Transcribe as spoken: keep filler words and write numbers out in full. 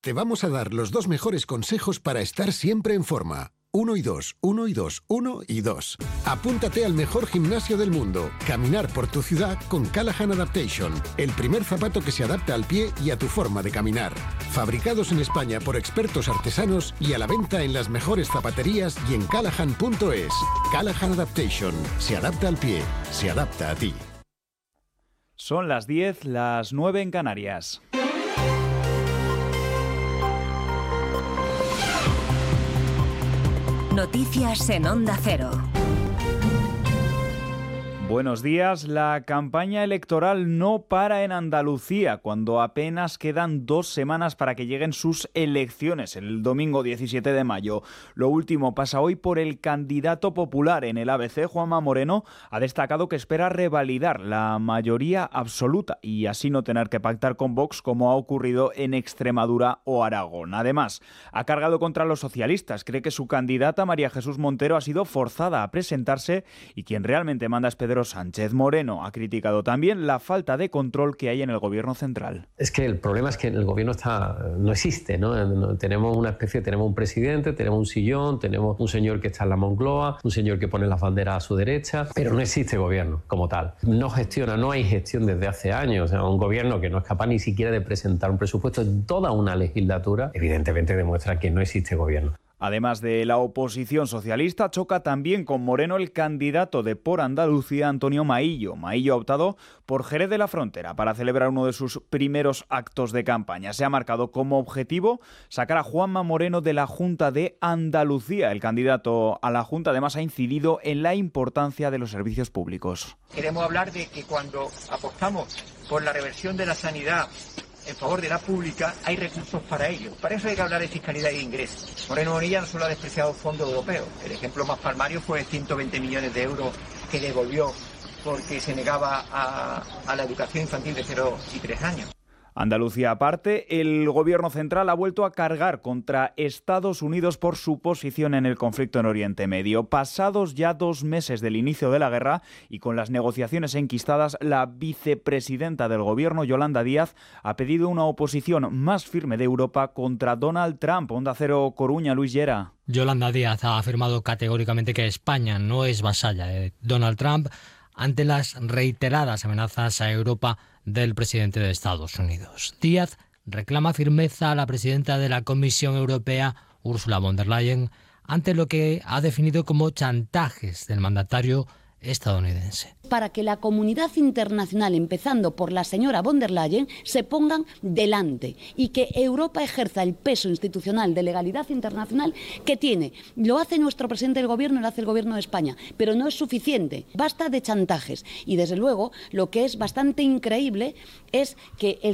Te vamos a dar los dos mejores consejos para estar siempre en forma. Uno y dos, uno y dos, uno y dos. Apúntate al mejor gimnasio del mundo. Caminar por tu ciudad con Callahan Adaptation. El primer zapato que se adapta al pie y a tu forma de caminar. Fabricados en España por expertos artesanos y a la venta en las mejores zapaterías y en callahan punto es. Callahan Adaptation. Se adapta al pie. Se adapta a ti. Son las diez, las nueve en Canarias. Noticias en Onda Cero. Buenos días. La campaña electoral no para en Andalucía cuando apenas quedan dos semanas para que lleguen sus elecciones el domingo diecisiete de mayo. Lo último pasa hoy por el candidato popular en el A B C. Juanma Moreno ha destacado que espera revalidar la mayoría absoluta y así no tener que pactar con Vox como ha ocurrido en Extremadura o Aragón. Además, ha cargado contra los socialistas. Cree que su candidata María Jesús Montero ha sido forzada a presentarse y quien realmente manda es Pedro Sánchez. Moreno ha criticado también la falta de control que hay en el gobierno central. Es que el problema es que el gobierno está, no existe, ¿no? Tenemos una especie, tenemos un presidente, tenemos un sillón, tenemos un señor que está en la Moncloa, un señor que pone las banderas a su derecha, pero no existe gobierno como tal. No gestiona, no hay gestión desde hace años. O sea, un gobierno que no es capaz ni siquiera de presentar un presupuesto en toda una legislatura, evidentemente demuestra que no existe gobierno. Además de la oposición socialista, choca también con Moreno el candidato de Por Andalucía, Antonio Maillo. Maillo ha optado por Jerez de la Frontera para celebrar uno de sus primeros actos de campaña. Se ha marcado como objetivo sacar a Juanma Moreno de la Junta de Andalucía. El candidato a la Junta además ha incidido en la importancia de los servicios públicos. Queremos hablar de que cuando apostamos por la reversión de la sanidad en favor de la pública, hay recursos para ello. Para eso hay que hablar de fiscalidad e ingresos. Moreno Bonilla no solo ha despreciado fondos europeos. El ejemplo más palmario fue ciento veinte millones de euros que devolvió porque se negaba a, a la educación infantil de cero y tres años. Andalucía aparte, el gobierno central ha vuelto a cargar contra Estados Unidos por su posición en el conflicto en Oriente Medio. Pasados ya dos meses del inicio de la guerra y con las negociaciones enquistadas, la vicepresidenta del gobierno, Yolanda Díaz, ha pedido una oposición más firme de Europa contra Donald Trump. Onda Cero Coruña, Luis Llera. Yolanda Díaz ha afirmado categóricamente que España no es vasalla de Donald Trump ante las reiteradas amenazas a Europa del presidente de Estados Unidos. Díaz reclama firmeza a la presidenta de la Comisión Europea, Ursula von der Leyen, ante lo que ha definido como chantajes del mandatario estadounidense. Para que la comunidad internacional, empezando por la señora von der Leyen, se pongan delante y que Europa ejerza el peso institucional de legalidad internacional que tiene. Lo hace nuestro presidente del gobierno, lo hace el gobierno de España, pero no es suficiente. Basta de chantajes. Y desde luego, lo que es bastante increíble es que el